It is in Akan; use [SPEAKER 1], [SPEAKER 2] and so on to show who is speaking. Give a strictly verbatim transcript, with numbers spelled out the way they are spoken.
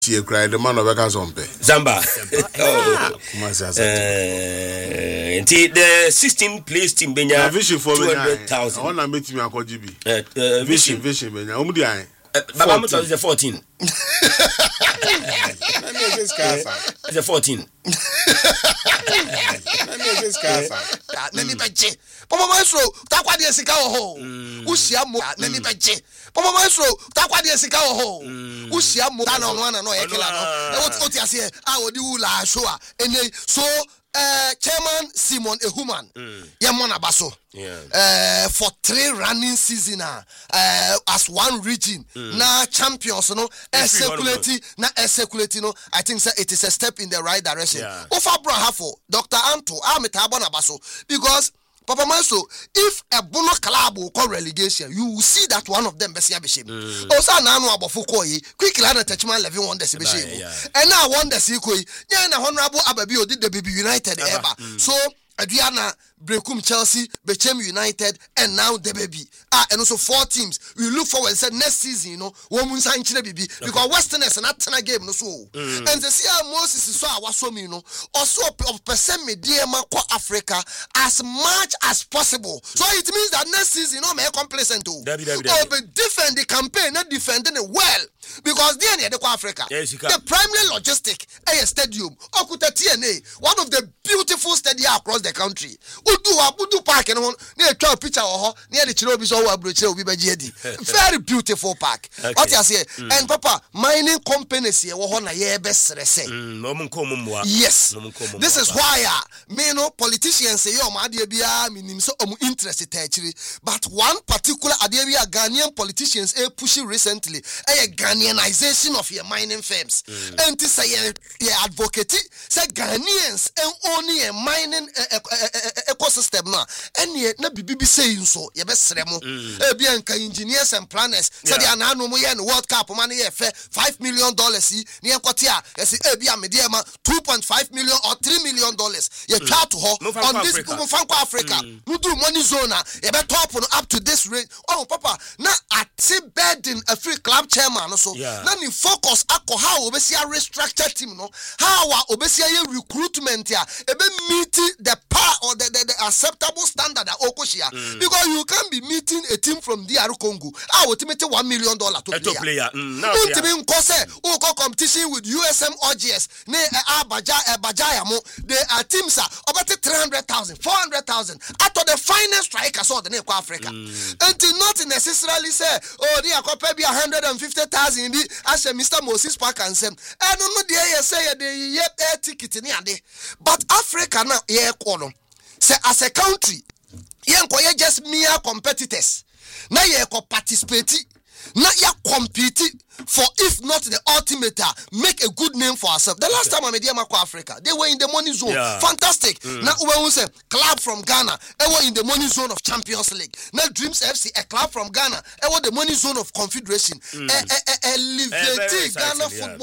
[SPEAKER 1] She cried the man of a Zombe.
[SPEAKER 2] Zamba. The sixteen place team Benya
[SPEAKER 1] vision for
[SPEAKER 2] two hundred thousand.
[SPEAKER 1] I want to meet me a G B.
[SPEAKER 2] Vision,
[SPEAKER 1] vision, Benya. Umdi.
[SPEAKER 2] Baba is the fourteen. The fourteen.
[SPEAKER 3] Nani beje. Papa Maestro, takwa de sika wo ho. Usia mo nani beje. Papa Maestro, takwa de sika wo ho. Usia mo na no na no ye kila no. E what what ase ah odi ula show ah. Ene so uh, Chairman Simon Ehuman, mm. Yamon Abaso,
[SPEAKER 2] yeah.
[SPEAKER 3] uh, for three running season uh, as one region, mm. now champions, no, circulating, na circulating, no. I think so it is a step in the right direction.
[SPEAKER 2] Yeah.
[SPEAKER 3] Ofa Brahafo, Doctor Anto, Ametabon Abaso, because Papa Maestro, if a Bono club will call relegation, you will see that one of them Bessia Bishop. Also, Nano Abofukoi, quickly and attachment level one decibel. And now one decibel, Yana Honorable Ababio did the Baby United ever. Mm. So, Adriana Brekum Chelsea became United and now the baby. Ah, and also four teams. We look forward and said next season, you know, one mun sign Chile baby because Westerners and not ten game no so. Mm. And the see how Moses is so our so you know also of percent media ko Africa as much as possible. So it means that next season, you know, may complacent too. Or be defend the campaign, not defending it well. Because then the Africa, yes, the primary logistic a stadium, Okuta T N A, one of the beautiful stadiums across the country. Udu Udu Park and on near twelve picture or near the Chirobi or Bruchel very beautiful park. Okay. What you say? Mm. And Papa, mining companies here were on a year best say. Yes. This is why uh, me no politicians say yo ma adebia minim so omu interested actually. But one particular adebia Ghanaian politicians a pushing recently a Ghanaianization of your mining firms. Mm. And to say your advocate say Ghanaians and only a mining uh, uh, uh, uh, ecosystem now. And yet na bibi saying so ye best remo. E bi anka engineers and planners say they are now no more in World Cup money ye five million dollars ni enkotia ye say e bi amede ma two point five million or three million dollars. Ye try to ho on this Franco Africa. No do money zone ye be top up to this range. Oh papa na ati burden a free club chairman so na ni focus ako how obesi restructure team no how obesi recruitment ya e be meet the par or the, the, the acceptable standard at Okoshia mm. because you can't be meeting a team from D R Congo. I will ultimately one million dollar to player. player. Mm, no, ultimately, Oko competition with U S M O G S. Ne Abaja Bajayamo. They are teams are about three hundred thousand, four hundred thousand. After the finest striker saw the name of Africa, mm. until not necessarily say, oh, they are compared be a hundred and fifty thousand. As a Mister Moses Park and say, I don't know the say the yet air ticket in here, but Africa now yeah column. Say as a country, you just mere competitors. Now you participate. Now you compete for if not the ultimate, make a good name for ourselves. The last time I made Mako Africa, they were in the money zone. Yeah. Fantastic. Mm. Now when we say club from Ghana, they were in the money zone of Champions League. Now Dreams F C, a club from Ghana, they were the money zone of Confederation. Mm. Elevating Ghana football. Yeah.